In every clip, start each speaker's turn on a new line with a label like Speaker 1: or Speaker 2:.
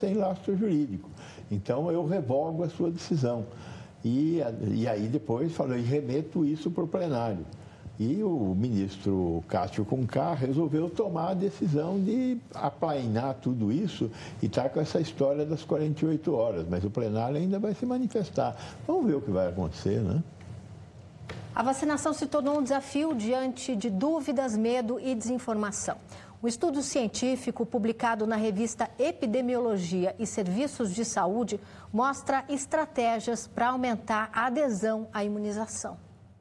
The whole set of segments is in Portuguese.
Speaker 1: tem lastro jurídico. Então, eu revogo a sua decisão. E aí depois falou, e remeto isso para o plenário. E o ministro Cássio Cuncar resolveu tomar a decisão de aplainar tudo isso e está com essa história das 48 horas. Mas o plenário ainda vai se manifestar. Vamos ver o que vai acontecer, né?
Speaker 2: A vacinação se tornou um desafio diante de dúvidas, medo e desinformação. Um estudo científico publicado na revista Epidemiologia e Serviços de Saúde mostra estratégias para aumentar a adesão à imunização.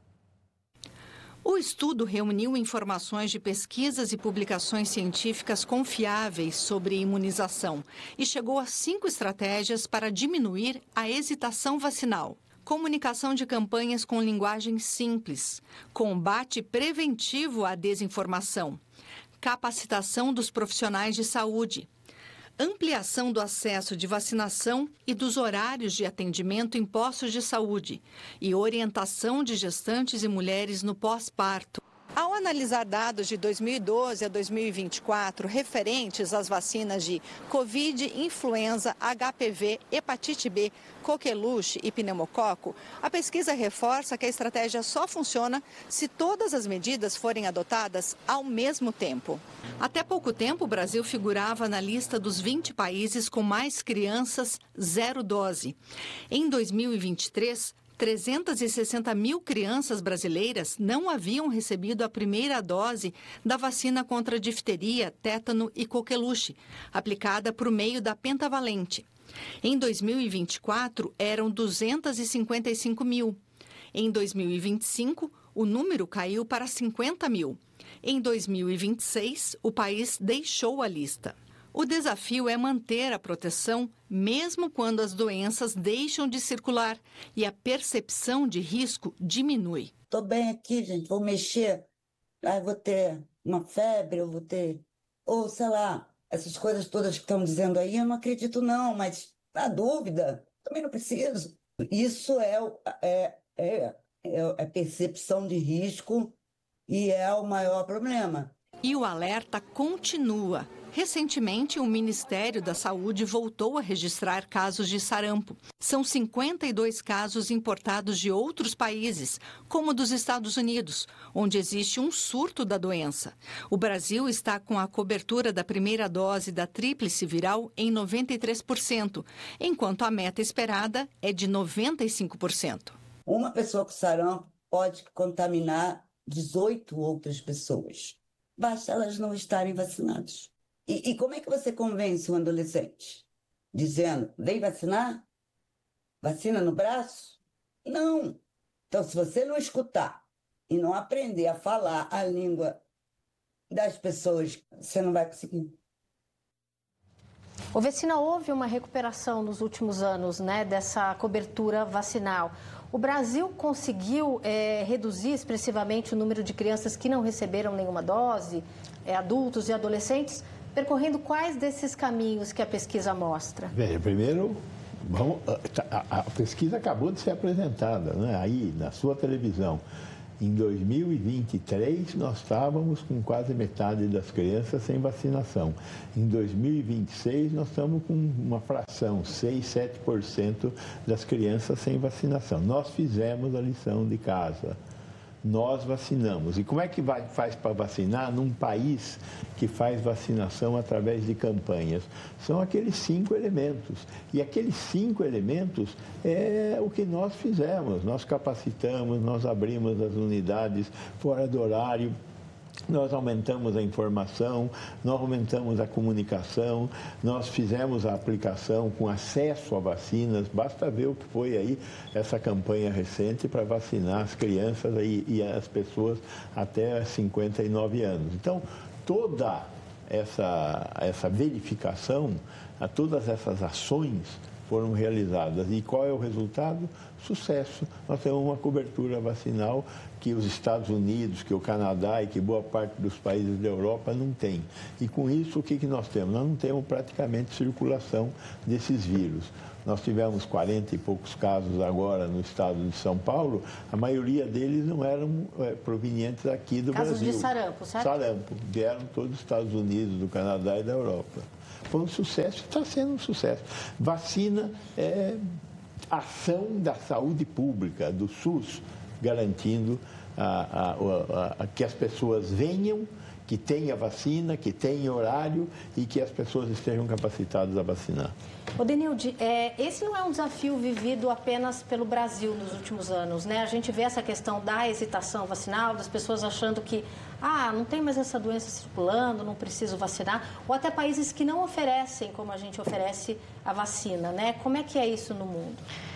Speaker 3: O estudo reuniu informações de pesquisas e publicações científicas confiáveis sobre imunização e chegou a 5 estratégias para diminuir a hesitação vacinal. Comunicação de campanhas com linguagem simples, combate preventivo à desinformação, capacitação dos profissionais de saúde, ampliação do acesso de vacinação e dos horários de atendimento em postos de saúde e orientação de gestantes e mulheres no pós-parto. Ao analisar dados de 2012 a 2024 referentes às vacinas de Covid, influenza, HPV, hepatite B, coqueluche e pneumococo, a pesquisa reforça que a estratégia só funciona se todas as medidas forem adotadas ao mesmo tempo. Até pouco tempo, o Brasil figurava na lista dos 20 países com mais crianças zero dose. Em 2023, 360 mil crianças brasileiras não haviam recebido a primeira dose da vacina contra difteria, tétano e coqueluche, aplicada por meio da pentavalente. Em 2024, eram 255 mil. Em 2025, o número caiu para 50 mil. Em 2026, o país deixou a lista. O desafio é manter a proteção mesmo quando as doenças deixam de circular e a percepção de risco diminui.
Speaker 4: Estou bem aqui, gente, vou mexer, aí vou ter uma febre, eu vou ter... Ou, sei lá, essas coisas todas que estão dizendo aí, eu não acredito não, mas na dúvida, também não preciso. Isso é percepção de risco e é o maior problema.
Speaker 3: E o alerta continua. Recentemente, o Ministério da Saúde voltou a registrar casos de sarampo. São 52 casos importados de outros países, como dos Estados Unidos, onde existe um surto da doença. O Brasil está com a cobertura da primeira dose da tríplice viral em 93%, enquanto a meta esperada é de 95%.
Speaker 4: Uma pessoa com sarampo pode contaminar 18 outras pessoas. Basta elas não estarem vacinadas. E como é que você convence um adolescente? Dizendo, vem vacinar? Vacina no braço? Não. Então, se você não escutar e não aprender a falar a língua das pessoas, você não vai conseguir.
Speaker 2: Ô, Vecina, houve uma recuperação nos últimos anos, né, dessa cobertura vacinal. O Brasil conseguiu reduzir expressivamente o número de crianças que não receberam nenhuma dose, adultos e adolescentes, percorrendo quais desses caminhos que a pesquisa mostra?
Speaker 1: Veja, primeiro, a pesquisa acabou de ser apresentada, né, aí na sua televisão. Em 2023, nós estávamos com quase metade das crianças sem vacinação. Em 2026, nós estamos com uma fração, 6, 7% das crianças sem vacinação. Nós fizemos a lição de casa. Nós vacinamos. E como é que faz para vacinar num país que faz vacinação através de campanhas? São aqueles 5 elementos. E aqueles 5 elementos é o que nós fizemos. Nós capacitamos, nós abrimos as unidades fora do horário, nós aumentamos a informação, nós aumentamos a comunicação, nós fizemos a aplicação com acesso a vacinas. Basta ver o que foi aí essa campanha recente para vacinar as crianças e as pessoas até 59 anos. Então, toda essa verificação, todas essas ações foram realizadas. E qual é o resultado? Sucesso. Nós temos uma cobertura vacinal que os Estados Unidos, que o Canadá e que boa parte dos países da Europa não tem. E com isso, o que nós temos? Nós não temos praticamente circulação desses vírus. Nós tivemos 40 e poucos casos agora no estado de São Paulo, a maioria deles não eram provenientes aqui do Brasil.
Speaker 2: Casos de sarampo, certo?
Speaker 1: Sarampo, vieram todos os Estados Unidos, do Canadá e da Europa. foi um sucesso, está sendo um sucesso. Vacina é ação da saúde pública, do SUS, garantindo que as pessoas venham, que tenha vacina, que tenha horário e que as pessoas estejam capacitadas a vacinar.
Speaker 2: Denilde, esse não é um desafio vivido apenas pelo Brasil nos últimos anos, né? A gente vê essa questão da hesitação vacinal, das pessoas achando que não tem mais essa doença circulando, não preciso vacinar, ou até países que não oferecem, como a gente oferece a vacina, né? Como é que é isso no mundo?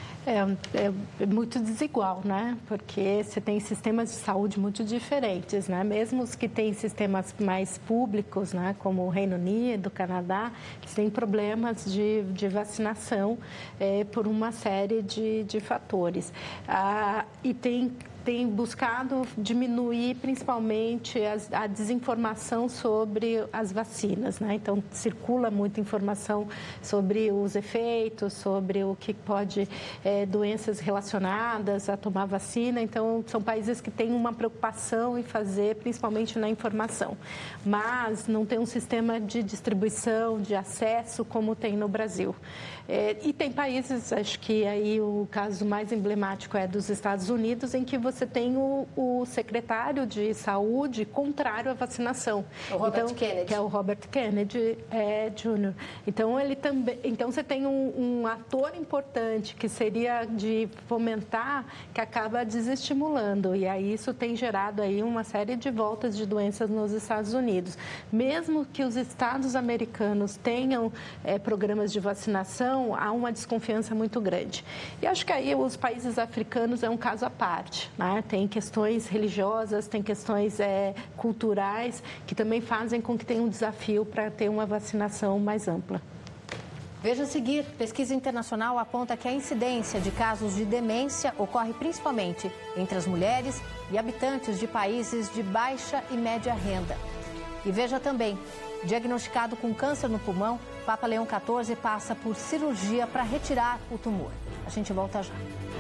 Speaker 5: É muito desigual, né? Porque você tem sistemas de saúde muito diferentes, né? Mesmo os que têm sistemas mais públicos, né? Como o Reino Unido, o Canadá, eles têm problemas de vacinação por uma série de fatores. E tem buscado diminuir principalmente a desinformação sobre as vacinas, né? Então, circula muita informação sobre os efeitos, sobre o que pode, doenças relacionadas a tomar vacina. Então, são países que têm uma preocupação em fazer, principalmente na informação. Mas não tem um sistema de distribuição, de acesso como tem no Brasil. E tem países, acho que aí o caso mais emblemático é dos Estados Unidos, em que você tem o secretário de saúde contrário à vacinação.
Speaker 2: O Robert Kennedy.
Speaker 5: Que é o Robert Kennedy Jr. Então você tem um ator importante que seria de fomentar, que acaba desestimulando. E aí isso tem gerado aí uma série de voltas de doenças nos Estados Unidos. Mesmo que os estados americanos tenham programas de vacinação, há uma desconfiança muito grande. E acho que aí os países africanos é um caso à parte, né? Tem questões religiosas, tem questões culturais que também fazem com que tenha um desafio para ter uma vacinação mais ampla.
Speaker 2: Veja a seguir, pesquisa internacional aponta que a incidência de casos de demência ocorre principalmente entre as mulheres e habitantes de países de baixa e média renda. E veja também, diagnosticado com câncer no pulmão, Papa Leão XIV passa por cirurgia para retirar o tumor. A gente volta já.